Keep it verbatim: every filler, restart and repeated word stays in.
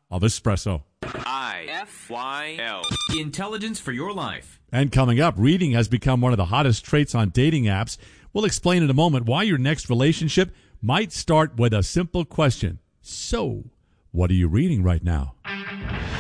of espresso. I F Y L. Intelligence for your life. And coming up, reading has become one of the hottest traits on dating apps. We'll explain in a moment why your next relationship might start with a simple question. So, what are you reading right now?